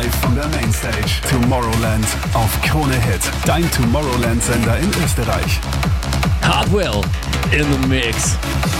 live von der Mainstage. Tomorrowland auf Krone Hit. Dein Tomorrowland-Sender in Österreich. Hardwell in the mix.